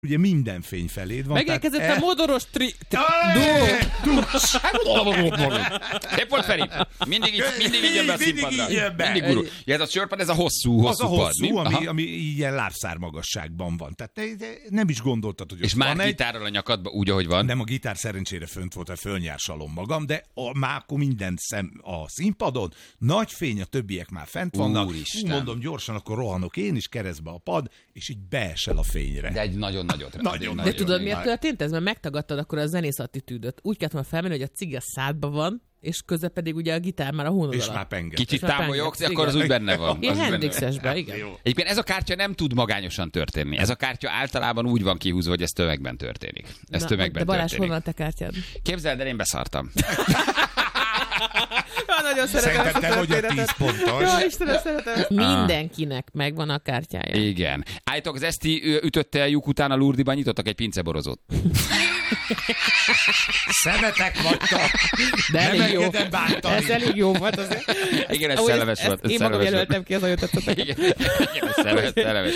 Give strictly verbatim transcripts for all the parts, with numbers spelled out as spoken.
ugye minden fény feléd van. Megérkezett tehát, a modoros tri... Szép volt, Feri. Mindig így, mindig így jön be a színpadra. Mindig gurul. Ja, ez a sörpad, ez a hosszú, hosszú az a hosszú, pad, ami, ami ilyen lábszár magasságban van. Tehát te, te nem is gondoltad, hogy és már gitárral a nyakadba, úgy, ahogy van. Nem, a gitár szerencsére fönt volt, a fölnyársalom magam, de a, már akkor minden szem a színpadon, nagy fény, a többiek már fent vannak. Úristen. Mondom, gyorsan, akkor rohanok én is keresztbe a pad, és így beesel a fényre. De egy nagyon nagyot. Nagyon, de tudod, miért történt ez? Mert megtagadtad akkor a zenész attitűdöt. Úgy kellett már felmenni, hogy a cigi a szádban van, és közben pedig ugye a gitár már a hónod és alatt. már penget. Kicsit támolyogsz, akkor az úgy benne van. Ilyen Hendrixesben, igen. Egyébként ez a kártya nem tud magányosan történni. Ez a kártya általában úgy van kihúzva, hogy ez tömegben történik. Ez Na, tömegben de Balázs, történik. hol van a te kártyád? Képzeld el, én beszartam. Ja, nagyon szeretem Szerintem te vagy a tíz pontos. Ja, Istenem, szeretem. Mindenkinek megvan a kártyája. Igen. Állítok, az Eszti ütötte a lyuk után a Lurdiban, nyitottak egy pinceborozót. Szemetek vagytok. De elég jó. Bántani. Ez elég jó volt azért. Igen, ez szellemes volt. Én magam jelöltem ki, az nagyon tetszett. Igen, igen, ez szellemes, szellemes.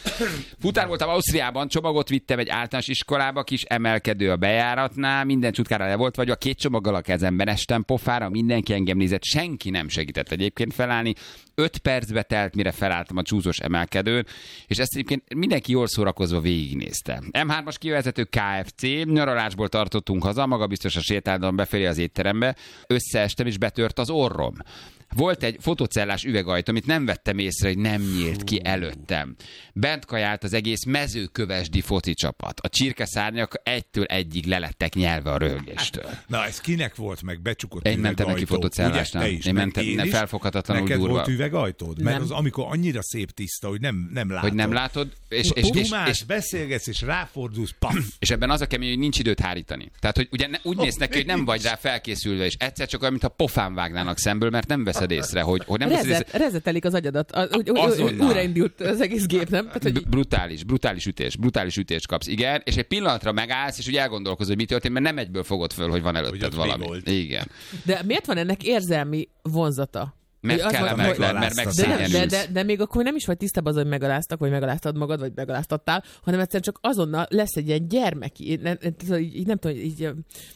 Futár voltam Ausztriában, csomagot vittem egy általános iskolába, kis emelkedő a bejáratnál, minden csutkára le volt vagyva, két csomaggal a kezemben estem pofára, mindenki engem nézett, senki nem segített egyébként felállni. Öt percbe telt, mire felálltam a csúszós emelkedőn, és ezt egyébként mindenki jól szórakozva végignézte. em hármas kivezető ká ef cé, nyaralásból tartottunk haza, maga biztosan sétáltam befelé az étterembe, összeestem és betört az orrom. Volt egy fotocellás üvegajtó, amit nem vettem észre, hogy nem nyílt ki előttem. Bent kajált az egész mezőkövesdi foci csapat. A csirkeszárnyak egytől egyig lelettek nyelve a röhögéstől. Na, ez kinek volt meg becsukott Én mentem neki fotocellásnál. Én mentem, én felfoghatatlanul neked durva. volt üvegajtód? Mert Nem. az, amikor annyira szép tiszta, hogy nem, nem látod. Hogy nem látod, és, és, és, Dumás, és, beszélgetsz, és ráfordulsz, paf! és ebben az a kemény, hogy nincs időt hárítani. Tehát, hogy ugye ne, úgy néz neki, hogy nem vagy rá felkészülve, és egyszer csak olyan, mintha pofán vágnának szemből, mert nem veszed észre, hogy, hogy nem veszed Rezet, észre. rezetelik az agyadat. A, úgy, úgy, Azonnal. újraindult az egész gép, nem? Tehát, hogy... Brutális, brutális ütés, brutális ütést kapsz, igen, és egy pillanatra megállsz, és úgy elgondolkozol, hogy mi történt, mert nem egyből fogod föl, hogy van előtted Hogy valami. Igen. De miért van ennek érzelmi vonzata? Mert Az van, kellemetlen, hogy- mert De, nem, de, megszégyenülsz. de, de még akkor nem is vagy tisztában az, hogy megaláztak, vagy megaláztad magad, vagy megaláztattál, hanem egyszerűen csak azonnal lesz egy ilyen gyermeki, nem, így, így nem tudom, így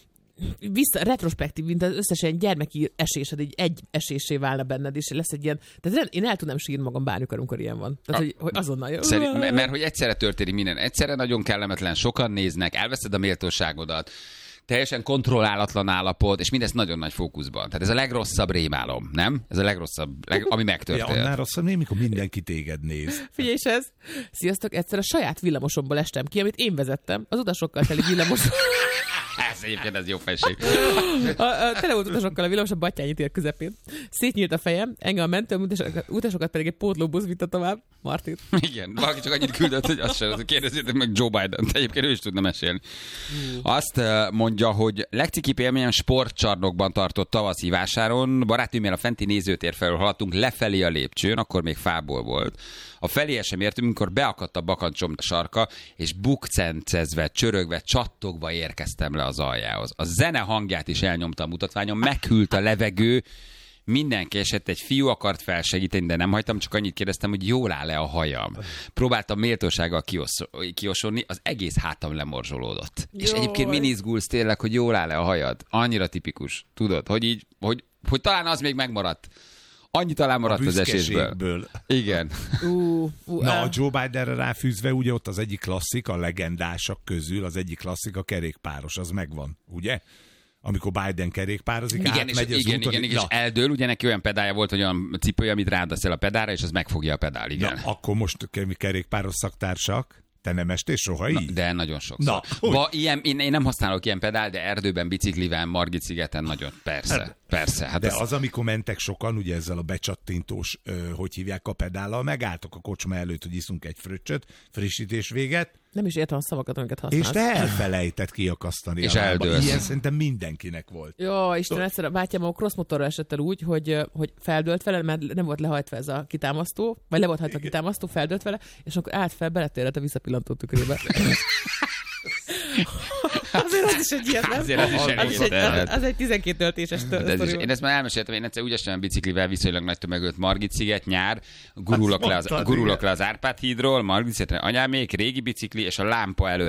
vissza, retrospektív, mint az összes ilyen gyermeki esésed, így egy esésé válna benned, és lesz egy ilyen, tehát én el tudnám sírni magam bármikor, amikor ilyen van. Tehát, hogy, hogy azonnal jön. Szerint, mert, mert hogy egyszerre történik minden, egyszerre nagyon kellemetlen, sokan néznek, elveszed a méltóságodat, teljesen kontrollálatlan állapot, és mindez nagyon nagy fókuszban. Tehát ez a legrosszabb rémálom, nem? Ez a legrosszabb, leg, ami Ja, megtörtént. annál rosszabb, nem, mikor mindenki téged néz. Figyelj is ez. Sziasztok, egyszer a saját villamosomból estem ki, amit én vezettem. Az utasokkal teli villamos. Ez egyébként ez jó felség. A, a, tele volt utasokkal a villamos a Battyányi tér közepén. Szétnyílt a fejem, engem a mentő utasokat, utasokat pedig egy pótlóbusz vitte tovább. Martin. Igen, valaki csak annyit küldött, hogy azt sem, kérdezzétek meg Joe Biden-t, egyébként ő is tudna mesélni. Azt mondja, hogy legcikibb élményem sportcsarnokban tartott tavaszi vásáron, barátnőmmel a fenti nézőtér felől haladtunk lefelé a lépcsőn, akkor még fából volt. A feléje sem értünk, amikor beakadt a bakancsom sarka, és bukcencezve, csörögve, csattogva érkeztem le az aljához. A zene hangját is elnyomta a mutatványon, meghűlt a levegő, mindenki esett, egy fiú akart felsegíteni, de nem hagytam, csak annyit kérdeztem, hogy jól áll-e a hajam. Próbáltam méltósággal kiosz- kiosonni, az egész hátam lemorzsolódott. Jaj. És egyébként min izgulsz tényleg, hogy jól áll-e a hajad? Annyira tipikus, tudod, hogy így, hogy, hogy talán az még megmaradt. Annyi talán maradt az esésből. Igen. Uh, uh, Na, a Joe Bidenre ráfűzve, ugye ott az egyik klasszik, a legendások közül, az egyik klasszik, a kerékpáros, az megvan, ugye? Amikor Biden kerékpározik, igen, és, átmegy az igen, úton, igen, igen, és eldől, ugye neki olyan pedálja volt, hogy olyan cipője, amit rádasz el a pedálra, és az megfogja a pedál, igen. Na, akkor most mi kerékpáros szaktársak, te nem estél soha így? Na, de nagyon sokszor. Na, ba, ilyen, én, én nem használok ilyen pedál, de erdőben, biciklivel, Margit szigeten nagyon, persze, persze. Hát de ez... az, amikor mentek sokan, ugye ezzel a becsattintós, ö, hogy hívják a pedállal, megálltok a kocsma előtt, hogy iszunk egy fröccsöt, frissítés véget, nem is értem a szavakat, amiket használsz. és te elfelejtett kiakasztani. És a lába. eldőlsz. Ilyen szerintem mindenkinek volt. Jó, Isten, egyszer a bátyám a crossmotorra esett el úgy, hogy, hogy feldőlt vele, mert nem volt lehajtva ez a kitámasztó, vagy le volt hajtva a kitámasztó, feldőlt vele, és akkor állt fel, beletérett a visszapillantó tükrébe. Azért az is egy ilyen, nem? Azért az is elég Az, is egy, terhet. az, az egy tizenkét töltéses De ez is, én ezt már elmeséltem, én egyszer úgy estem biciklivel viszonylag nagy tömegölt Margit sziget, nyár, gurulok, le az, mondtad, gurulok igen. le az Árpád hídról, Margit szigetre anyámék, régi bicikli és a lámpa elől